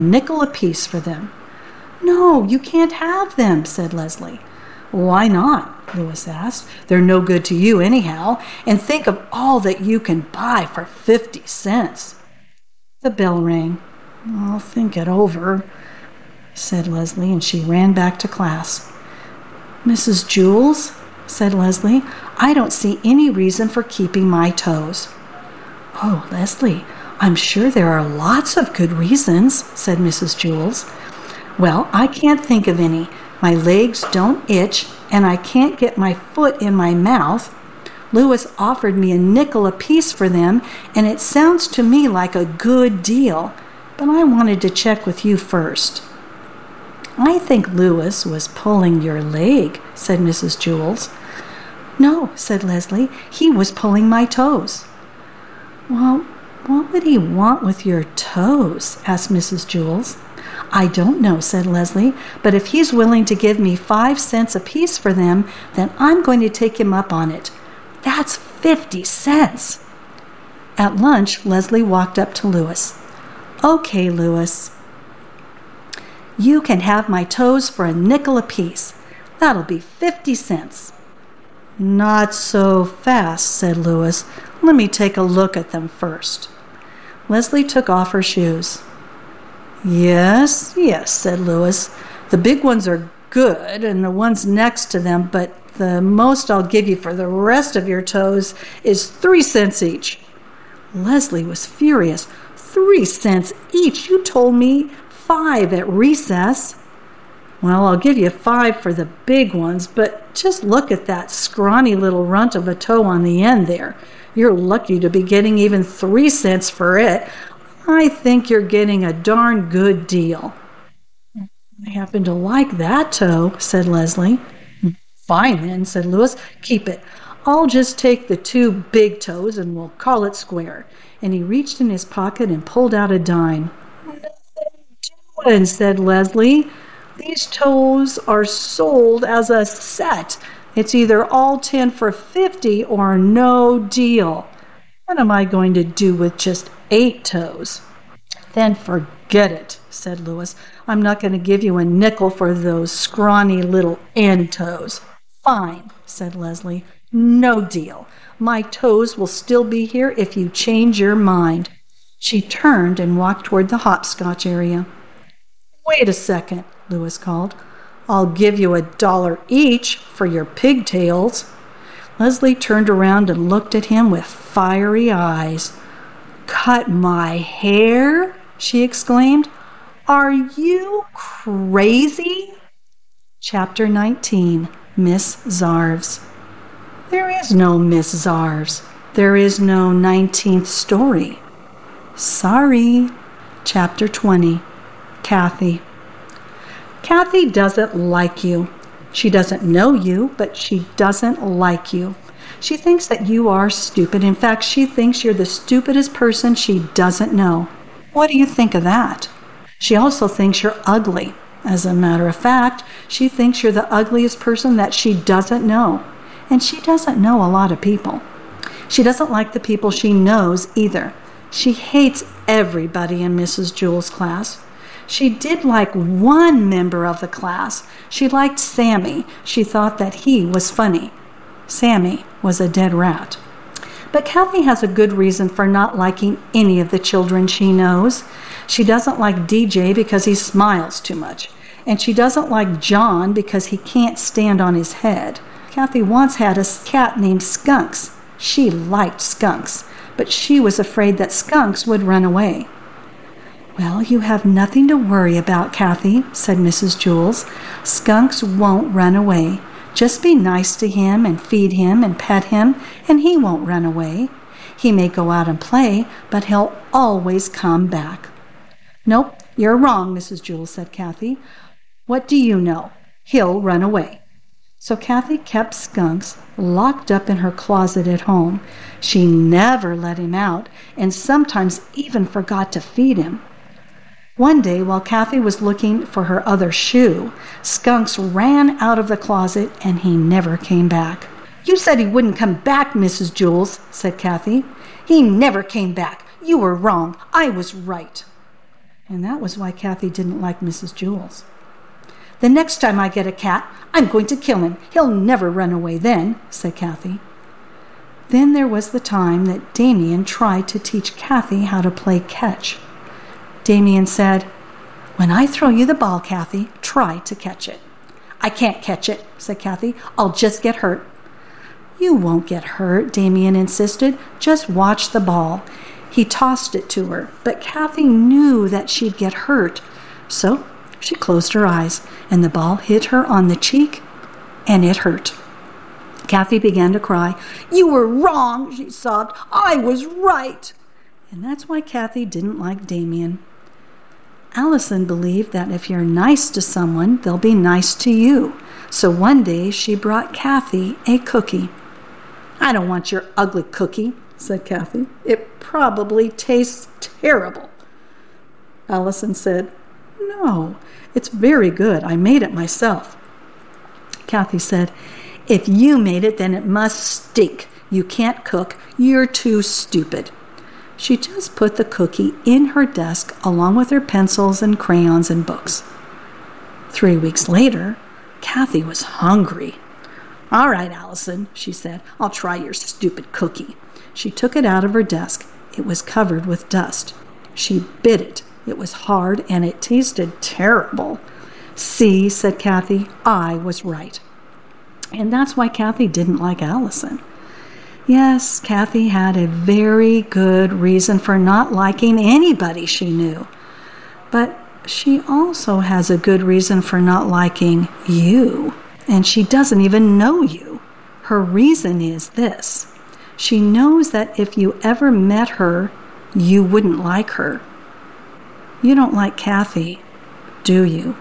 nickel apiece for them. No, you can't have them, said Leslie. Why not? Louis asked. They're no good to you anyhow, and think of all that you can buy for 50 cents. The bell rang. I'll think it over, said Leslie, and she ran back to class. Mrs. Jewls, said Leslie, I don't see any reason for keeping my toes. Oh, Leslie, I'm sure there are lots of good reasons, said Mrs. Jewls. Well, I can't think of any. My legs don't itch, and I can't get my foot in my mouth. Louis offered me a nickel apiece for them, and it sounds to me like a good deal. But I wanted to check with you first. I think Louis was pulling your leg, said Mrs. Jewls. No, said Leslie, he was pulling my toes. Well, what would he want with your toes? Asked Mrs. Jewls. I don't know, said Leslie, but if he's willing to give me 5 cents apiece for them, then I'm going to take him up on it. That's 50 cents. At lunch, Leslie walked up to Louis. Okay, Louis, you can have my toes for a nickel apiece. That'll be 50 cents. Not so fast, said Louis. Let me take a look at them first. Leslie took off her shoes. Yes, said Louis. The big ones are good, and the ones next to them, but the most I'll give you for the rest of your toes is 3 cents each. Leslie was furious. 3 cents each? You told me 5 at recess. Well, I'll give you 5 for the big ones, but just look at that scrawny little runt of a toe on the end there. You're lucky to be getting even 3 cents for it. I think you're getting a darn good deal. I happen to like that toe, said Leslie. Fine then, said Louis. Keep it. I'll just take the 2 big toes and we'll call it square. And he reached in his pocket and pulled out a dime. Nothing doing, said Leslie. These toes are sold as a set. It's either all 10 for 50 or no deal. What am I going to do with just 8 toes? Then forget it, said Louis. I'm not going to give you a nickel for those scrawny little end toes. Fine, said Leslie. No deal. My toes will still be here if you change your mind. She turned and walked toward the hopscotch area. Wait a second, Louis called. I'll give you $1 each for your pigtails. Leslie turned around and looked at him with fiery eyes. Cut my hair? She exclaimed. Are you crazy? Chapter 19, Miss Zarves. There is no Miss Zarves. There is no 19th story. Sorry. Chapter 20, Kathy. Kathy doesn't like you. She doesn't know you, but she doesn't like you. She thinks that you are stupid. In fact, she thinks you're the stupidest person she doesn't know. What do you think of that? She also thinks you're ugly. As a matter of fact, she thinks you're the ugliest person that she doesn't know. And she doesn't know a lot of people. She doesn't like the people she knows either. She hates everybody in Mrs. Jewls' class. She did like one member of the class. She liked Sammy. She thought that he was funny. Sammy was a dead rat. But Kathy has a good reason for not liking any of the children she knows. She doesn't like DJ because he smiles too much. And she doesn't like John because he can't stand on his head. Kathy once had a cat named Skunks. She liked Skunks, but she was afraid that Skunks would run away. Well, you have nothing to worry about, Kathy, said Mrs. Jewls. Skunks won't run away. Just be nice to him and feed him and pet him, and he won't run away. He may go out and play, but he'll always come back. Nope, you're wrong, Mrs. Jewls, said Kathy. What do you know? He'll run away. So Kathy kept Skunks locked up in her closet at home. She never let him out, and sometimes even forgot to feed him. One day, while Kathy was looking for her other shoe, Skunks ran out of the closet and he never came back. You said he wouldn't come back, Mrs. Jewls, said Kathy. He never came back. You were wrong. I was right. And that was why Kathy didn't like Mrs. Jewls. "The next time I get a cat, I'm going to kill him. He'll never run away then," said Kathy. Then there was the time that Damien tried to teach Kathy how to play catch. Damien said, "When I throw you the ball, Kathy, try to catch it." "I can't catch it," said Kathy. "I'll just get hurt." "You won't get hurt," Damien insisted. "Just watch the ball." He tossed it to her, but Kathy knew that she'd get hurt. So she closed her eyes, and the ball hit her on the cheek, and it hurt. Kathy began to cry. "You were wrong," she sobbed. "I was right." And that's why Kathy didn't like Damien. Allison believed that if you're nice to someone, they'll be nice to you. So one day she brought Kathy a cookie. "I don't want your ugly cookie," said Kathy. "It probably tastes terrible." Allison said, "No, it's very good. I made it myself." Kathy said, "If you made it, then it must stink. You can't cook. You're too stupid." She just put the cookie in her desk along with her pencils and crayons and books. 3 weeks later, Kathy was hungry. "All right, Allison," she said, "I'll try your stupid cookie." She took it out of her desk. It was covered with dust. She bit it. It was hard and it tasted terrible. "See," said Kathy, "I was right." And that's why Kathy didn't like Allison. Yes, Kathy had a very good reason for not liking anybody she knew. But she also has a good reason for not liking you. And she doesn't even know you. Her reason is this. She knows that if you ever met her, you wouldn't like her. You don't like Kathy, do you?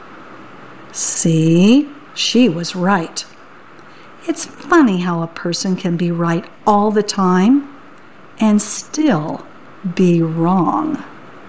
See? She was right. It's funny how a person can be right all the time and still be wrong.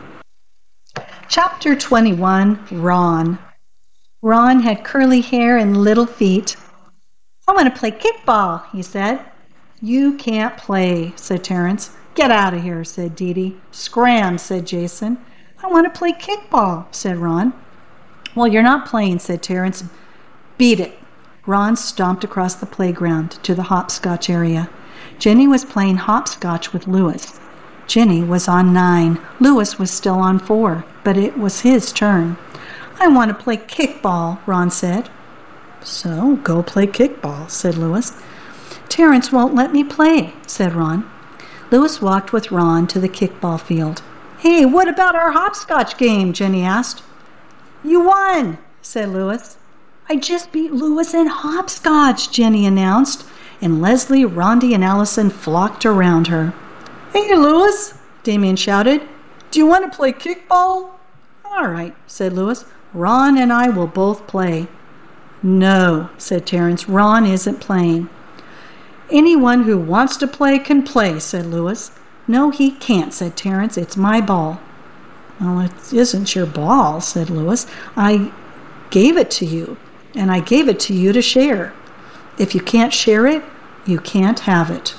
Chapter 21, Ron. Ron had curly hair and little feet. "I want to play kickball," he said. "You can't play," said Terrence. "Get out of here," said Dee Dee. "Scram," said Jason. "I want to play kickball," said Ron. "Well, you're not playing," said Terrence. "Beat it." Ron stomped across the playground to the hopscotch area. Jenny was playing hopscotch with Lewis. Jenny was on 9. Lewis was still on 4, but it was his turn. "I want to play kickball," Ron said. "So go play kickball," said Lewis. "Terrence won't let me play," said Ron. Lewis walked with Ron to the kickball field. "Hey, what about our hopscotch game?" Jenny asked. "You won," said Lewis. "I just beat Lewis in hopscotch," Jenny announced, and Leslie, Rondi, and Allison flocked around her. "Hey, Lewis," Damien shouted. "Do you want to play kickball?" "All right," said Lewis. "Ron and I will both play." "No," said Terrence. "Ron isn't playing." "Anyone who wants to play can play," said Lewis. "No, he can't," said Terrence. "It's my ball." "Well, it isn't your ball," said Lewis. "I gave it to you, and I gave it to you to share. If you can't share it, you can't have it."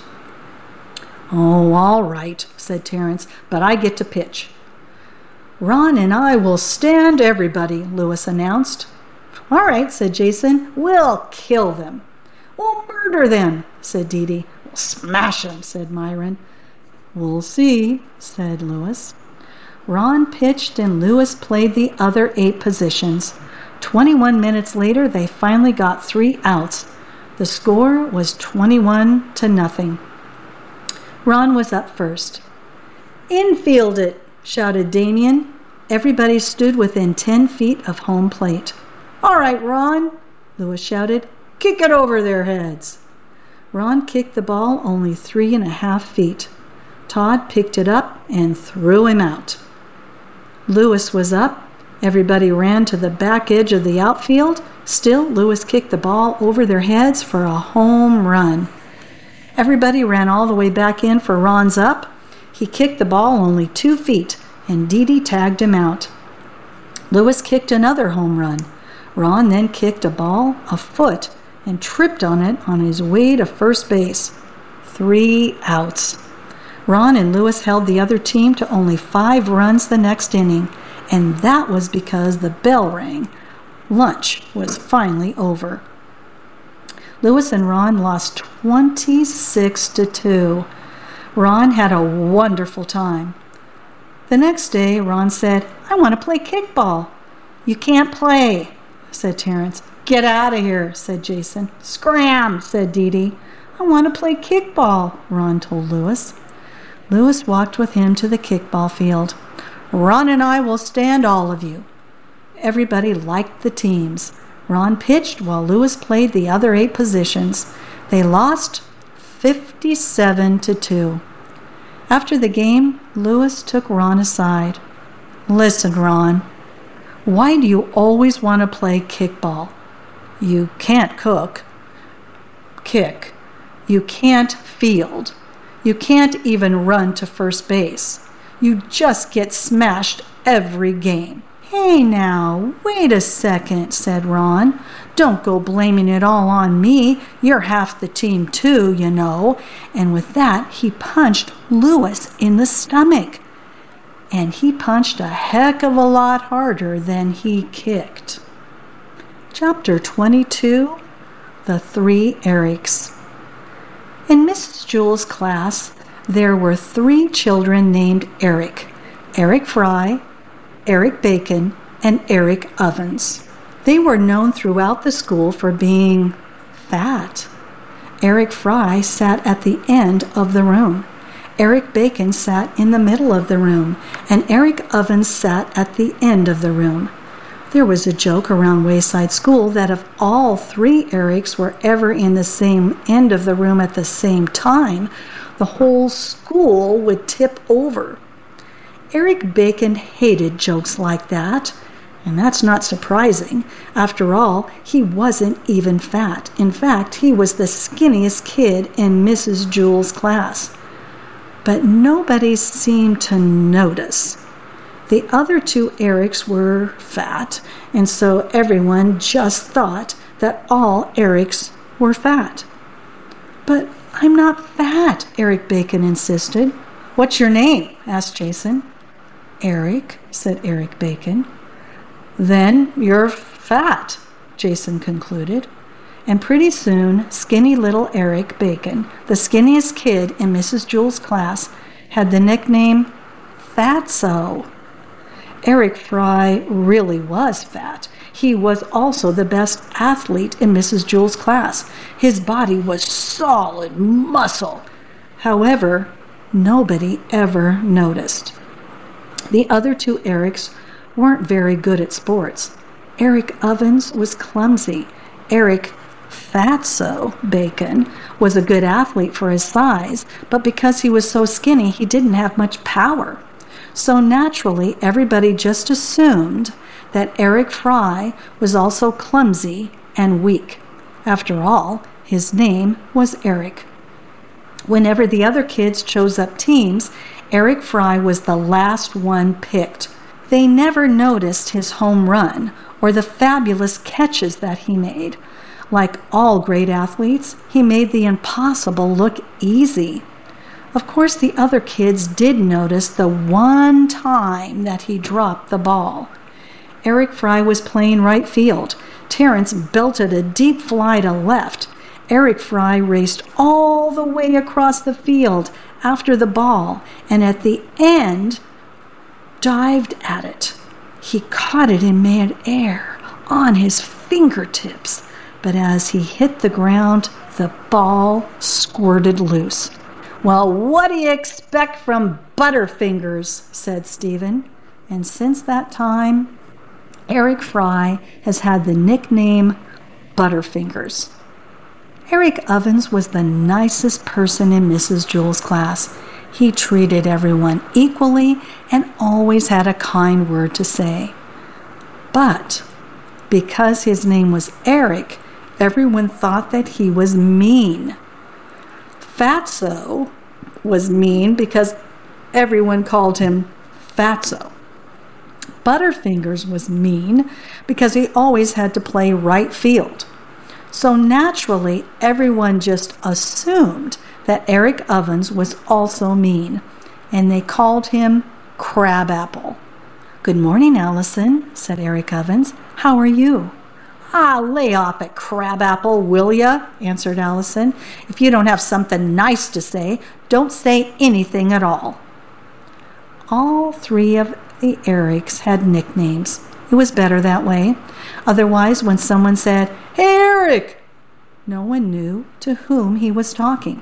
"Oh, all right," said Terrence, "but I get to pitch." "Ron and I will stand everybody," Lewis announced. "All right," said Jason. "We'll kill them." "We'll murder them," said Dee Dee. "We'll smash them," said Myron. "We'll see," said Lewis. Ron pitched and Lewis played the other 8 positions. 21 minutes later, they finally got 3 outs. The score was 21-0. Ron was up first. "Infield it," shouted Damien. Everybody stood within 10 feet of home plate. "All right, Ron," Lewis shouted. "Kick it over their heads." Ron kicked the ball only 3.5 feet. Todd picked it up and threw him out. Lewis was up. Everybody ran to the back edge of the outfield. Still, Lewis kicked the ball over their heads for a home run. Everybody ran all the way back in for Ron's up. He kicked the ball only 2 feet, and Dee Dee tagged him out. Lewis kicked another home run. Ron then kicked a ball a foot and tripped on it on his way to first base. 3 outs. Ron and Lewis held the other team to only 5 runs the next inning. and that was because the bell rang. Lunch was finally over. Louis and Ron lost 26-2. Ron had a wonderful time. The next day, Ron said, "I want to play kickball." "You can't play," said Terrence. "Get out of here," said Jason. "Scram," said Dee Dee. "I want to play kickball," Ron told Louis. Louis walked with him to the kickball field. "Ron and I will stand all of you." Everybody liked the teams. Ron pitched while Louis played the other 8 positions. They lost 57-2. After the game, Louis took Ron aside. "Listen, Ron, why do you always want to play kickball? You can't kick. You can't field. You can't even run to first base. You just get smashed every game." "Hey now, wait a second," said Ron. "Don't go blaming it all on me. You're half the team too, you know." And with that, he punched Louis in the stomach. And he punched a heck of a lot harder than he kicked. Chapter 22, The 3 Erics. In Mrs. Jewell's class, there were 3 children named Eric: Eric Fry, Eric Bacon, and Eric Ovens. They were known throughout the school for being fat. Eric Fry sat at the end of the room. Eric Bacon sat in the middle of the room, and Eric Ovens sat at the end of the room. There was a joke around Wayside School that if all 3 Erics were ever in the same end of the room at the same time, the whole school would tip over. Eric Bacon hated jokes like that, and that's not surprising. After all, he wasn't even fat. In fact, he was the skinniest kid in Mrs. Jewell's class. But nobody seemed to notice. The other 2 Erics were fat, and so everyone just thought that all Erics were fat. "But I'm not fat," Eric Bacon insisted. "What's your name?" asked Jason. "Eric," said Eric Bacon. "Then you're fat," Jason concluded. And pretty soon, skinny little Eric Bacon, the skinniest kid in Mrs. Jewell's class, had the nickname Fatso. Eric Fry really was fat. He was also the best athlete in Mrs. Jewell's class. His body was solid muscle. However, nobody ever noticed. The other 2 Erics weren't very good at sports. Eric Ovens was clumsy. Eric Fatso Bacon was a good athlete for his size, but because he was so skinny, he didn't have much power. So naturally, everybody just assumed that Eric Fry was also clumsy and weak. After all, his name was Eric. Whenever the other kids chose up teams, Eric Fry was the last one picked. They never noticed his home run or the fabulous catches that he made. Like all great athletes, he made the impossible look easy. Of course, the other kids did notice the one time that he dropped the ball. Eric Fry was playing right field. Terrence belted a deep fly to left. Eric Fry raced all the way across the field after the ball, and at the end, dived at it. He caught it in mid-air on his fingertips, but as he hit the ground, the ball squirted loose. "Well, what do you expect from Butterfingers?" said Stephen. And since that time, Eric Fry has had the nickname Butterfingers. Eric Ovens was the nicest person in Mrs. Jewell's class. He treated everyone equally and always had a kind word to say. But because his name was Eric, everyone thought that he was mean. Fatso was mean because everyone called him Fatso. Butterfingers was mean because he always had to play right field. So naturally, everyone just assumed that Eric Ovens was also mean, and they called him Crabapple. "Good morning, Allison," said Eric Ovens. "How are you?" "Ah, lay off it, Crabapple, will ya?" answered Allison. "If you don't have something nice to say, don't say anything at all." All three of the Erics had nicknames. It was better that way. Otherwise, when someone said, "Hey, Eric," no one knew to whom he was talking.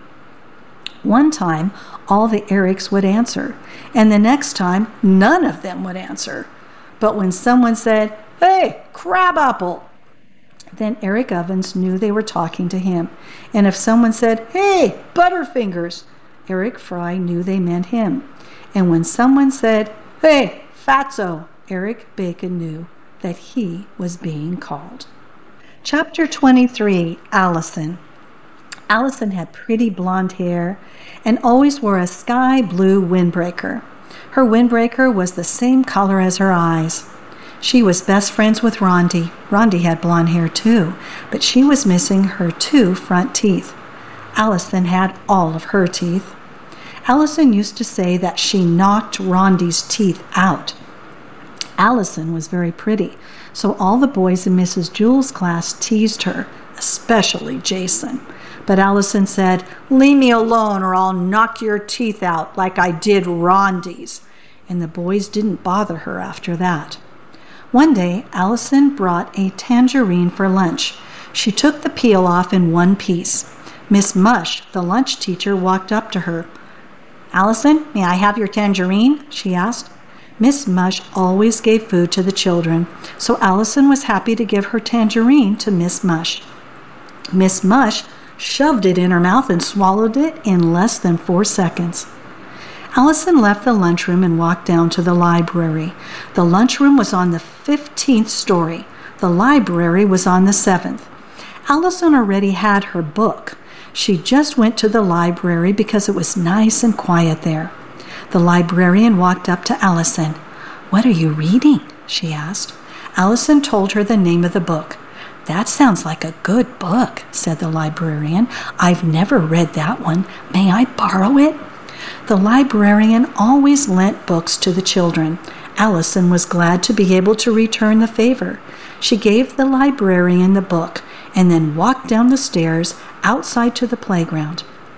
One time, all the Erics would answer, and the next time, none of them would answer. But when someone said, "Hey, Crabapple," then Eric Ovens knew they were talking to him. And if someone said, "Hey, Butterfingers," Eric Fry knew they meant him. And when someone said, "Hey, Fatso," Eric Bacon knew that he was being called. Chapter 23, Allison. Allison had pretty blonde hair and always wore a sky blue windbreaker. Her windbreaker was the same color as her eyes. She was best friends with Rondi. Rondi had blonde hair too, but she was missing her 2 front teeth. Allison had all of her teeth. Allison used to say that she knocked Rondi's teeth out. Allison was very pretty, so all the boys in Mrs. Jewell's class teased her, especially Jason. But Allison said, "Leave me alone or I'll knock your teeth out like I did Rondi's." And the boys didn't bother her after that. One day, Allison brought a tangerine for lunch. She took the peel off in one piece. Miss Mush, the lunch teacher, walked up to her. "Allison, may I have your tangerine?" she asked. Miss Mush always gave food to the children, so Allison was happy to give her tangerine to Miss Mush. Miss Mush shoved it in her mouth and swallowed it in less than 4 seconds. Allison left the lunchroom and walked down to the library. The lunchroom was on the 15th story. The library was on the 7th. Allison already had her book. She just went to the library because it was nice and quiet there. The librarian walked up to Allison. "What are you reading?" she asked. Allison told her the name of the book. "That sounds like a good book," said the librarian. "I've never read that one. May I borrow it?" The librarian always lent books to the children. Allison was glad to be able to return the favor. She gave the librarian the book and then walked down the stairs outside to the playground.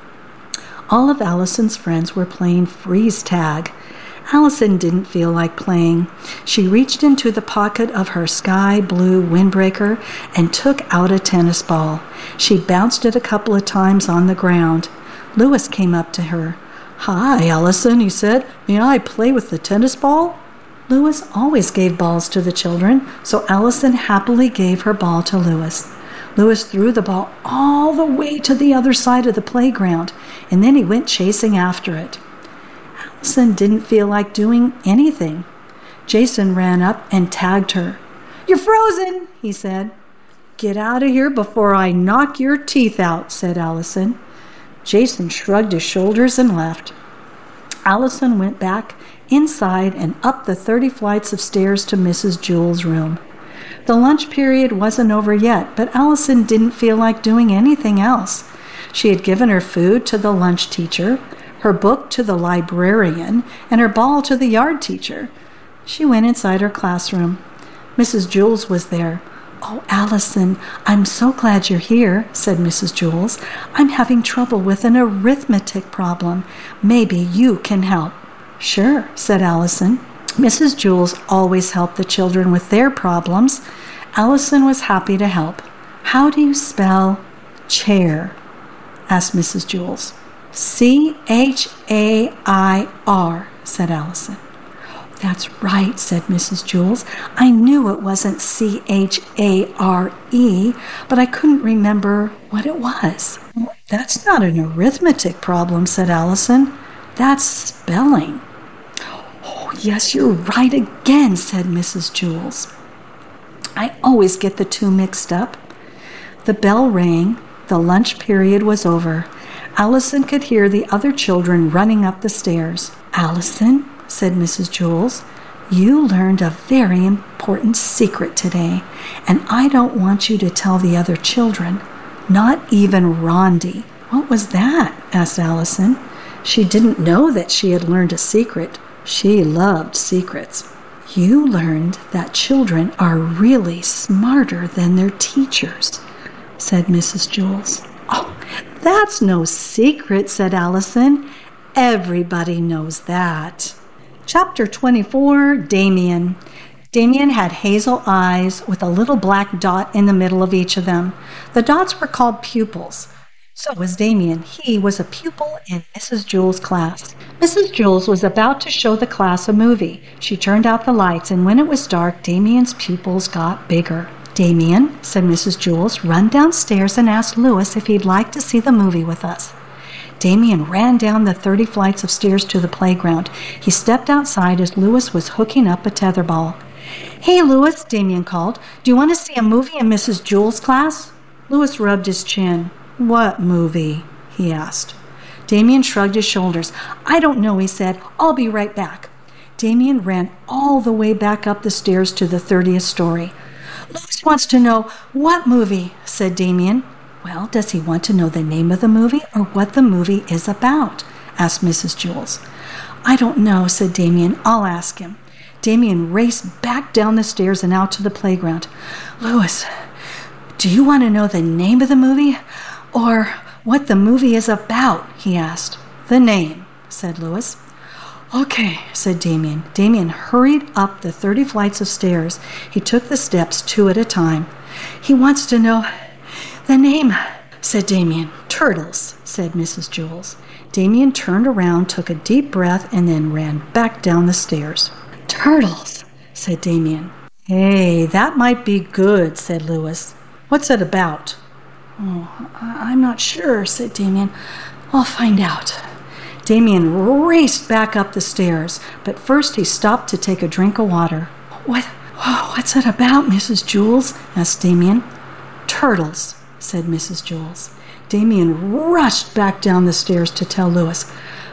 All of Allison's friends were playing freeze tag. Allison didn't feel like playing. She reached into the pocket of her sky blue windbreaker and took out a tennis ball. She bounced it a couple of times on the ground. Louis came up to her. "Hi, Allison," he said. "May I play with the tennis ball?" Louis always gave balls to the children, so Allison happily gave her ball to Louis. Louis threw the ball all the way to the other side of the playground, and then he went chasing after it. Allison didn't feel like doing anything. Jason ran up and tagged her. "You're frozen," he said. "Get out of here before I knock your teeth out," said Allison. Jason shrugged his shoulders and left. Allison went back inside and up the 30 flights of stairs to Mrs. Jewell's room. The lunch period wasn't over yet, but Allison didn't feel like doing anything else. She had given her food to the lunch teacher, her book to the librarian, and her ball to the yard teacher. She went inside her classroom. Mrs. Jewell was there. "Oh, Allison, I'm so glad you're here," said Mrs. Jewell. "I'm having trouble with an arithmetic problem. Maybe you can help." "Sure," said Allison. Mrs. Jewell always helped the children with their problems. Allison was happy to help. "How do you spell chair?" asked Mrs. Jewell. "Chair," said Allison. "That's right," said Mrs. Jewell. "I knew it wasn't Chare, but I couldn't remember what it was." "That's not an arithmetic problem," said Allison. "That's spelling." "Oh, yes, you're right again," said Mrs. Jewell. "I always get the two mixed up." The bell rang. The lunch period was over. Allison could hear the other children running up the stairs. "Allison," said Mrs. Jewell, "you learned a very important secret today, and I don't want you to tell the other children, not even Rondi." "What was that?" asked Allison. She didn't know that she had learned a secret. She loved secrets. You learned that children are really smarter than their teachers, said Mrs. Jules. Oh, that's no secret, said Allison. Everybody knows that. Chapter 24, Damien. Damien had hazel eyes with a little black dot in the middle of each of them. The dots were called pupils. So was Damien. He was a pupil in Mrs. Jules' class. Mrs. Jules was about to show the class a movie. She turned out the lights, and when it was dark, Damien's pupils got bigger. Damien, said Mrs. Jules, run downstairs and ask Louis if he'd like to see the movie with us. Damien ran down the 30 flights of stairs to the playground. He stepped outside as Louis was hooking up a tetherball. Hey, Louis, Damien called. Do you want to see a movie in Mrs. Jules' class? Louis rubbed his chin. What movie? He asked. Damien shrugged his shoulders. I don't know, he said. I'll be right back. Damien ran all the way back up the stairs to the 30th story. Louis wants to know what movie, said Damien. Well, does he want to know the name of the movie or what the movie is about? Asked Mrs. Jules. I don't know, said Damien. I'll ask him. Damien raced back down the stairs and out to the playground. Louis, do you want to know the name of the movie or what the movie is about? He asked. The name, said Louis. Okay, said Damien. Damien hurried up the 30 flights of stairs. He took the steps 2 at a time. He wants to know the name, said Damien. Turtles, said Mrs. Jules. Damien turned around, took a deep breath, and then ran back down the stairs. Turtles, said Damien. Hey, that might be good, said Louis. What's it about? Oh, I'm not sure, said Damien. I'll find out. Damien raced back up the stairs, but first he stopped to take a drink of water. What's it about, Mrs. Jules? asked Damien. Turtles, said Mrs. Jules. Damien rushed back down the stairs to tell Louis.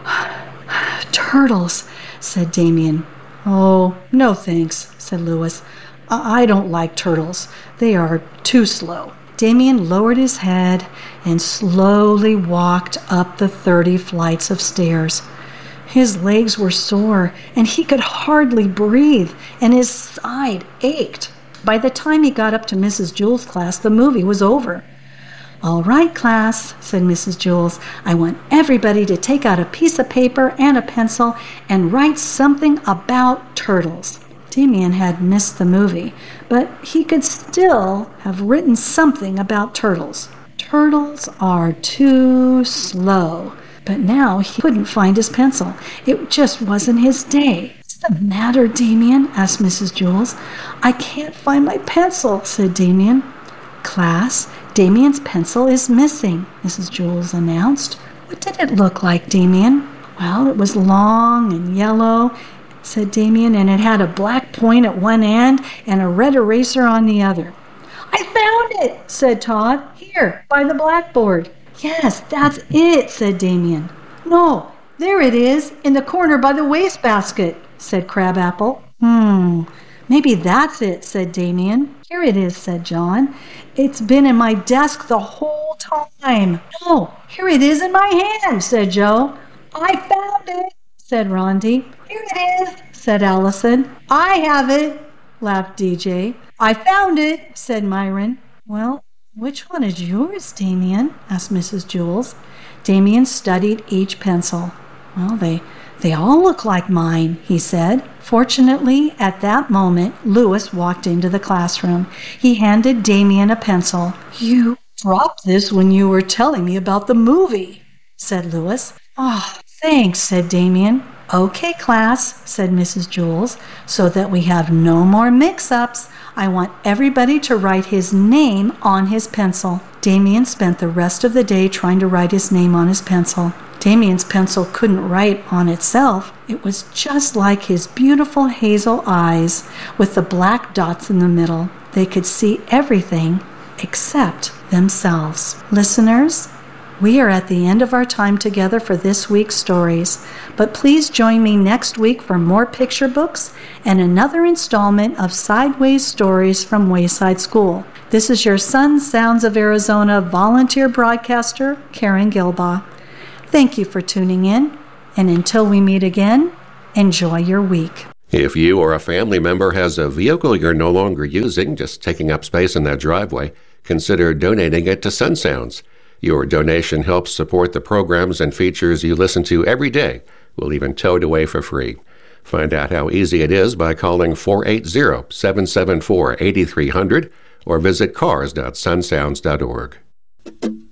Turtles, said Damien. Oh, no thanks, said Louis. I don't like turtles. They are too slow. Damien lowered his head and slowly walked up the 30 flights of stairs. His legs were sore, and he could hardly breathe, and his side ached. By the time he got up to Mrs. Jules' class, the movie was over. All right, class, said Mrs. Jules. I want everybody to take out a piece of paper and a pencil and write something about turtles. Damien had missed the movie, but he could still have written something about turtles. Turtles are too slow. But now he couldn't find his pencil. It just wasn't his day. What's the matter, Damien? asked Mrs. Jules. I can't find my pencil, said Damien. Class, Damien's pencil is missing, Mrs. Jules announced. What did it look like, Damien? Well, it was long and yellow, said Damien, and it had a black point at one end and a red eraser on the other. I found it, said Todd. Here, by the blackboard. Yes, that's it, said Damien. No, there it is, in the corner by the wastebasket, said Crabapple. Maybe that's it, said Damien. Here it is, said John. It's been in my desk the whole time. No, here it is in my hand, said Joe. I found it, said Rondi. Here it is, said Allison. I have it, laughed DJ. I found it, said Myron. Well, which one is yours, Damien? asked Mrs. Jules. Damien studied each pencil. Well, they all look like mine, he said. Fortunately, at that moment, Louis walked into the classroom. He handed Damien a pencil. You dropped this when you were telling me about the movie, said Louis. Oh, thanks, said Damien. Okay, class, said Mrs. Jules, so that we have no more mix-ups. I want everybody to write his name on his pencil. Damien spent the rest of the day trying to write his name on his pencil. Damien's pencil couldn't write on itself. It was just like his beautiful hazel eyes with the black dots in the middle. They could see everything except themselves. Listeners, we are at the end of our time together for this week's stories, but please join me next week for more picture books and another installment of Sideways Stories from Wayside School. This is your Sun Sounds of Arizona volunteer broadcaster, Karen Gilbaugh. Thank you for tuning in, and until we meet again, enjoy your week. If you or a family member has a vehicle you're no longer using, just taking up space in that driveway, consider donating it to Sun Sounds. Your donation helps support the programs and features you listen to every day. We'll even tow it away for free. Find out how easy it is by calling 480-774-8300 or visit cars.sunsounds.org.